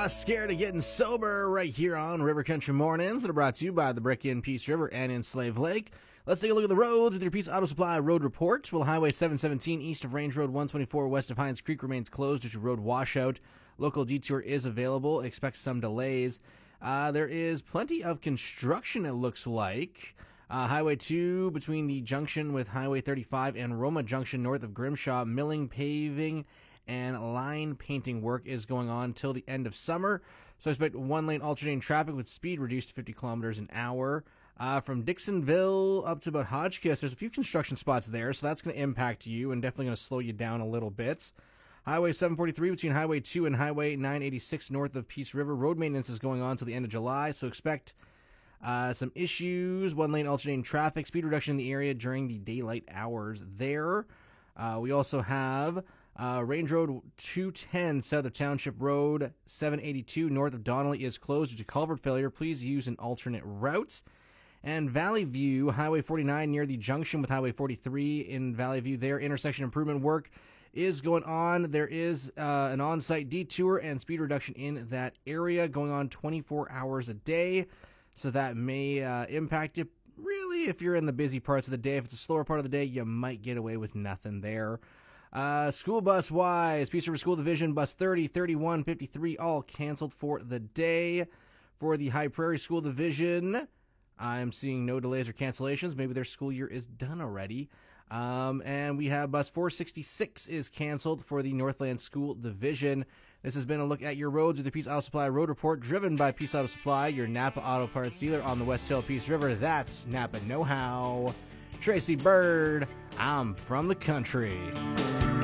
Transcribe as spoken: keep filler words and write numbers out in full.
Uh, scared of getting sober right here on River Country Mornings that are brought to you by the Brick in Peace River and in Slave Lake. Let's take a look at the roads with your Peace Auto Supply road report. Well, Highway seven seventeen east of Range Road one twenty-four west of Hines Creek remains closed due to road washout. Local detour is available. Expect some delays. Uh, there is plenty of construction, it looks like. Uh, Highway two between the junction with Highway thirty-five and Roma Junction north of Grimshaw, milling, paving, and line painting work is going on till the end of summer. So expect one-lane alternating traffic with speed reduced to fifty kilometers an hour. Uh, from Dixonville up to about Hotchkiss, there's a few construction spots there, so that's going to impact you and definitely going to slow you down a little bit. Highway seven forty-three between Highway two and Highway nine eighty-six north of Peace River. Road maintenance is going on till the end of July, so expect uh, some issues. One-lane alternating traffic, speed reduction in the area during the daylight hours there. Uh, we also have uh, Range Road two ten south of Township Road seven eighty-two north of Donnelly is closed due to culvert failure. Please use an alternate route. And Valley View, Highway forty-nine near the junction with Highway forty-three in Valley View there. Intersection improvement work is going on. There is uh, an on-site detour and speed reduction in that area going on twenty-four hours a day. So that may uh, impact you. Really, if you're in the busy parts of the day. If it's a slower part of the day, you might get away with nothing there. Uh, school bus-wise, Peace River School Division, bus thirty, thirty-one, fifty-three, all canceled for the day. For the High Prairie School Division, I'm seeing no delays or cancellations. Maybe their school year is done already. Um, and we have bus four sixty-six is canceled for the Northland School Division. This has been a look at your roads with the Peace Auto Supply Road Report, driven by Peace Auto Supply, your Napa Auto Parts dealer on the West Hill Peace River. That's Napa Know-How. Tracy Bird, I'm from the country.